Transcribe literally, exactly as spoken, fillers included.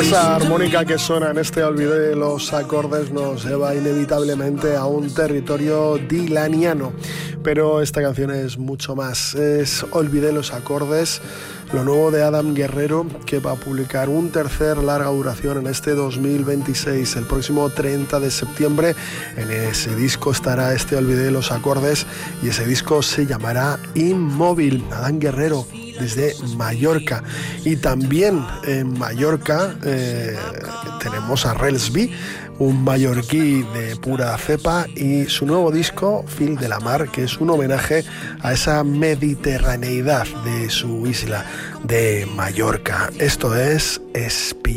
Esa armónica que suena en este Olvidé los acordes nos lleva inevitablemente a un territorio dilaniano, pero esta canción es mucho más. Es Olvidé los acordes, lo nuevo de Adam Guerrero, que va a publicar un tercer larga duración en este dos mil veintiséis. El próximo treinta de septiembre en ese disco estará este Olvidé los acordes y ese disco se llamará Inmóvil. Adam Guerrero desde Mallorca, y también en Mallorca eh, tenemos a Relsby, un mallorquí de pura cepa, y su nuevo disco Fil de la Mar, que es un homenaje a esa mediterraneidad de su isla de Mallorca. Esto es Espí.